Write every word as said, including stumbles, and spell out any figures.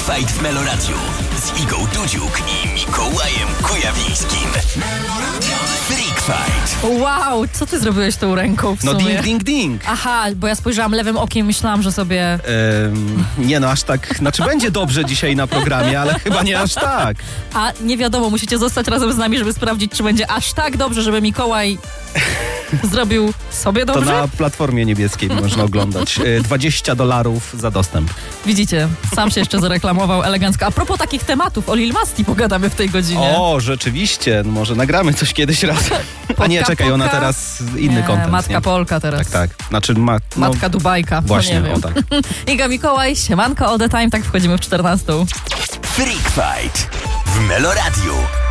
Fight w Meloradiu z Igą Dudziuk i Mikołajem Kujawińskim. Freak Fight. Wow, co ty zrobiłeś tą ręką w No sumie? ding, ding, ding. Aha, bo ja spojrzałam lewym okiem i myślałam, że sobie... Ehm, nie no, aż tak, znaczy będzie dobrze dzisiaj na programie, ale chyba nie aż tak. A nie wiadomo, musicie zostać razem z nami, żeby sprawdzić, czy będzie aż tak dobrze, żeby Mikołaj zrobił sobie To dobrze? na Platformie Niebieskiej można oglądać. E, dwadzieścia dolarów za dostęp. Widzicie, sam się jeszcze zareklamował elegancko. A propos takich tematów, o Lil Masti pogadamy w tej godzinie. O, rzeczywiście, no może nagramy coś kiedyś razem. A nie, Polka, czekaj, ona Polka? teraz inny Nie, kontent. Matka nie? Polka teraz. Tak, tak. Znaczy ma, no, Matka Dubajka. właśnie, no nie o wiem. tak. Iga Mikołaj, siemanko all the time, tak wchodzimy w czternastą. Freak Fight w Meloradiu.